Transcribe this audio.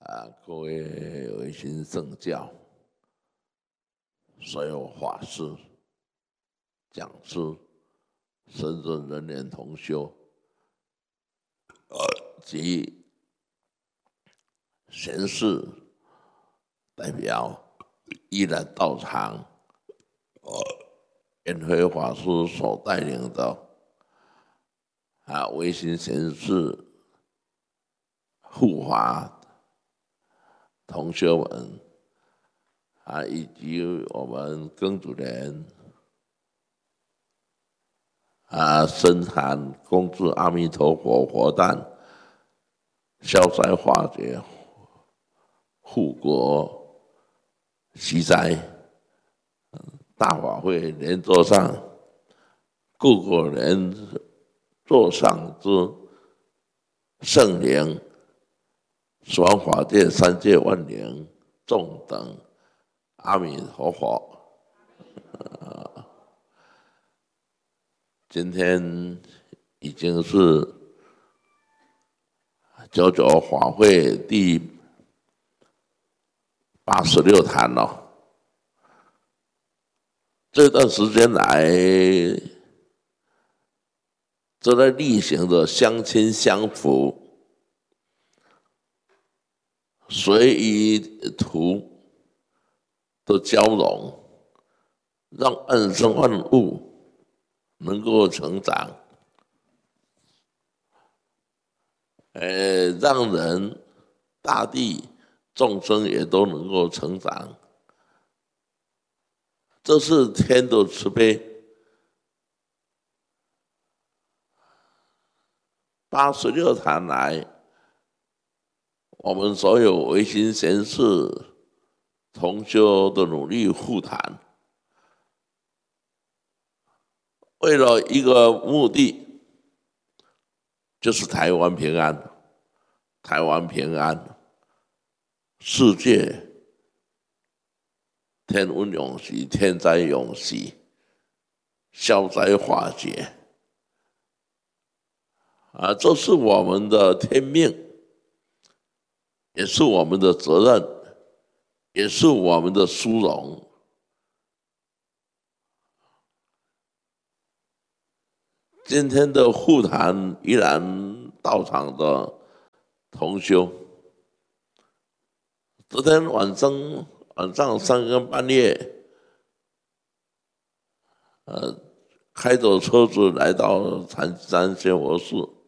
各位维新圣教，所有法师、讲师、深圳人员同修，及贤士代表依然到场，圆辉法师所带领的维新贤士护法同学们以及我们庚主人深含恭祝阿弥陀佛佛诞消灾化解护国息灾大法会莲座上各个人座上之圣灵十方法界三界万灵众等阿弥陀佛。今天已经是99法会第86坛了。这段时间来，都在例行的相亲相扶、随意图的交融，让万生万物能够成长，让人、大地、众生也都能够成长。这是天的慈悲。86坛来，我们所有维新贤士同修的努力护坛，为了一个目的，就是台湾平安，台湾平安，世界天温永息，天灾永息，消灾化解。这是我们的天命，也是我们的责任，也是我们的殊荣。今天的护坛依然到场的同修，昨天晚上3更半夜，开着车子来到禅山仙佛寺。